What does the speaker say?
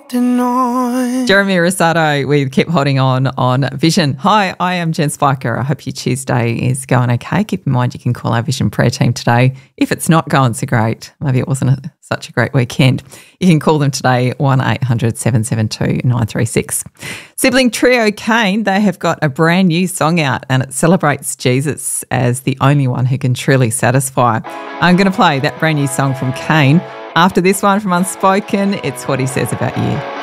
holding on. Jeremy Rosado with Keep Holding on Vision. Hi, I am Jen Spiker. I hope your Tuesday is going okay. Keep in mind you can call our Vision prayer team today. If it's not going so great, maybe it wasn't such a great weekend, you can call them today, 1-800-772-936. Sibling trio Cain, they have got a brand new song out and it celebrates Jesus as the only one who can truly satisfy. I'm going to play that brand new song from Cain. After this one from Unspoken, it's What He Says About You.